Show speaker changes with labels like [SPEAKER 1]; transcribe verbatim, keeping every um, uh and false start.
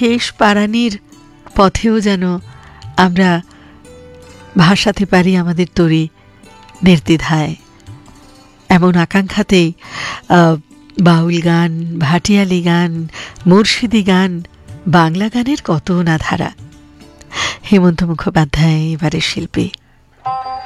[SPEAKER 1] শেষ পারানির পথেও যেন আমরা ভাসাতে পারি আমাদের তরি নির্দ্বিধায়। এমন আকাঙ্ক্ষাতেই বাউল গান, ভাটিয়ালি গান, মুর্শিদি গান, বাংলা গানের কত না ধারা। হেমন্ত মুখোপাধ্যায় এবারের শিল্পী।